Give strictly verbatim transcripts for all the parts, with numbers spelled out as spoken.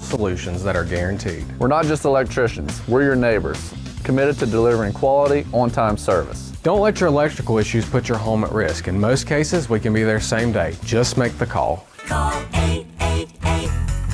solutions that are guaranteed. We're not just electricians, we're your neighbors, committed to delivering quality, on-time service. Don't let your electrical issues put your home at risk. In most cases, we can be there same day. Just make the call. Call eight eight eight,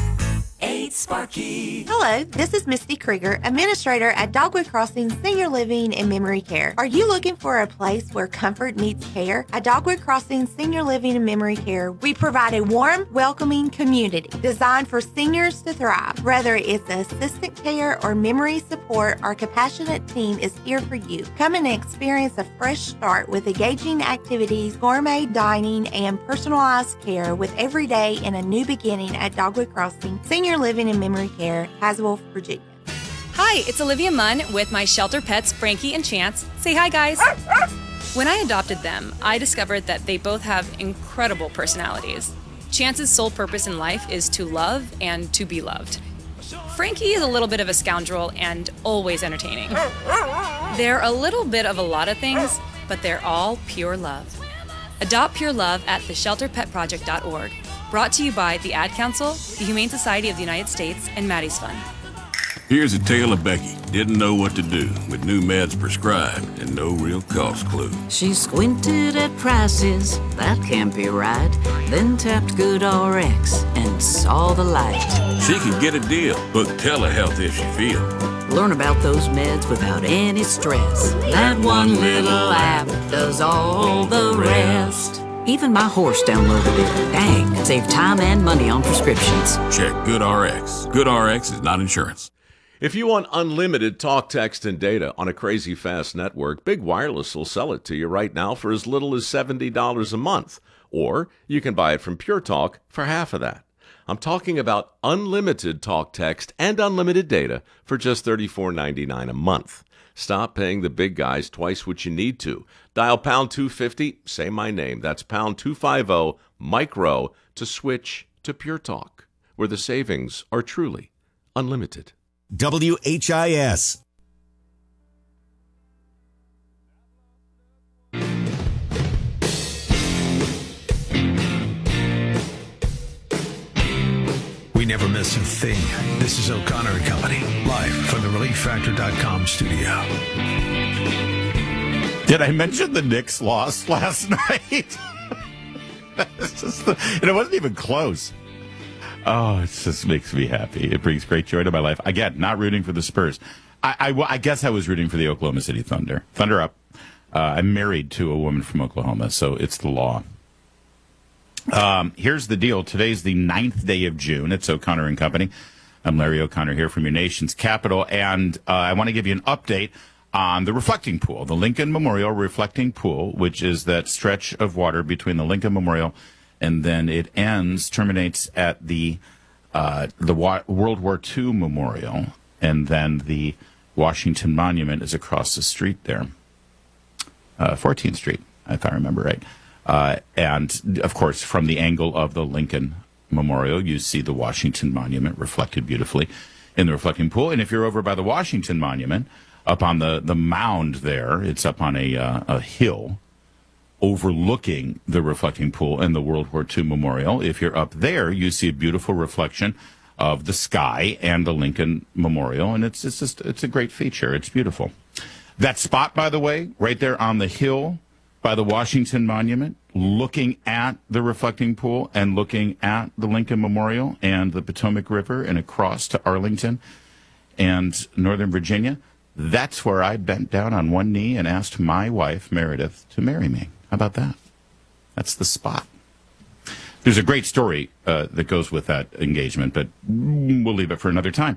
eight Sparky. Hello, this is Misty Krieger, Administrator at Dogwood Crossing Senior Living and Memory Care. Are you looking for a place where comfort meets care? At Dogwood Crossing Senior Living and Memory Care, we provide a warm, welcoming community designed for seniors to thrive. Whether it's assistant care or memory support, our compassionate team is here for you. Come and experience a fresh start with engaging activities, gourmet dining, and personalized care with every day in a new beginning at Dogwood Crossing Senior Living and Memory Care, Haswell, Virginia. Hi, it's Olivia Munn with my shelter pets, Frankie and Chance. Say hi, guys. When I adopted them, I discovered that they both have incredible personalities. Chance's sole purpose in life is to love and to be loved. Frankie is a little bit of a scoundrel and always entertaining. They're a little bit of a lot of things, but they're all pure love. Adopt pure love at the shelter pet project dot org. Brought to you by the Ad Council, the Humane Society of the United States, and Maddie's Fund. Here's a tale of Becky. Didn't know what to do with new meds prescribed and no real cost clue. She squinted at prices, that can't be right. Then tapped GoodRx and saw the light. She could get a deal. Book telehealth if she feel. Learn about those meds without any stress. That one little app does all the rest. Even my horse downloaded it. Dang, save time and money on prescriptions. Check GoodRx. GoodRx is not insurance. If you want unlimited talk, text, and data on a crazy fast network, Big Wireless will sell it to you right now for as little as seventy dollars a month. Or you can buy it from Pure Talk for half of that. I'm talking about unlimited talk, text, and unlimited data for just thirty-four ninety-nine a month. Stop paying the big guys twice what you need to. Dial pound two fifty, say my name. That's pound two fifty, micro, to switch to Pure Talk, where the savings are truly unlimited. W H I S. We never miss a thing. This is O'Connor and Company, live from the relief factor dot com studio. Did I mention the Knicks lost last night? It's just the, and it wasn't even close. Oh, it just makes me happy. It brings great joy to my life. Again, not rooting for the Spurs. I, I, I guess I was rooting for the Oklahoma City Thunder. Thunder up. Uh, I'm married to a woman from Oklahoma, so it's the law. Um, here's the deal. Today's the ninth day of June. It's O'Connor and Company. I'm Larry O'Connor here from your nation's capital, and uh, I want to give you an update on the reflecting pool, the Lincoln Memorial Reflecting Pool, which is that stretch of water between the Lincoln Memorial and then it ends, terminates at the uh, the Wa- World War Two Memorial, and then the Washington Monument is across the street there, uh, fourteenth Street, if I remember right. Uh, and, of course, from the angle of the Lincoln Memorial, you see the Washington Monument reflected beautifully in the reflecting pool. And if you're over by the Washington Monument, up on the, the mound there, it's up on a, uh, a hill overlooking the reflecting pool and the World War Two Memorial. If you're up there, you see a beautiful reflection of the sky and the Lincoln Memorial. And it's, it's just, it's a great feature. It's beautiful. That spot, by the way, right there on the hill by the Washington Monument, looking at the reflecting pool and looking at the Lincoln Memorial and the Potomac River and across to Arlington and Northern Virginia, that's where I bent down on one knee and asked my wife, Meredith, to marry me. How about that? That's the spot. There's a great story uh, that goes with that engagement, but we'll leave it for another time.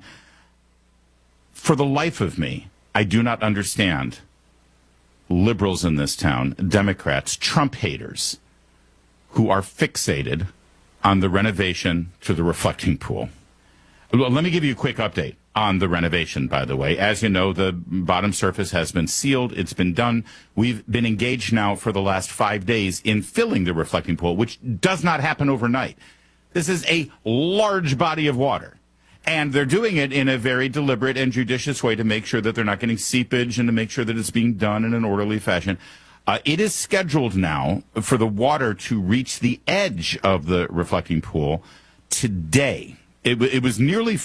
For the life of me, I do not understand liberals in this town, Democrats, Trump haters, who are fixated on the renovation to the reflecting pool. Well, let me give you a quick update on the renovation, by the way. As you know, the bottom surface has been sealed. It's been done. We've been engaged now for the last five days in filling the reflecting pool, which does not happen overnight. This is a large body of water. And they're doing it in a very deliberate and judicious way to make sure that they're not getting seepage and to make sure that it's being done in an orderly fashion. Uh, it is scheduled now for the water to reach the edge of the reflecting pool today. It, it was nearly